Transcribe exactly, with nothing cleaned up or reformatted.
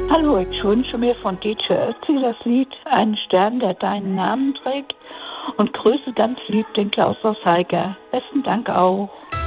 Hallo, ich wünsche mir von D J Ötzi das Lied „Einen Stern, der deinen Namen trägt“ und grüße ganz lieb den Klaus aus Haiger. Besten Dank auch.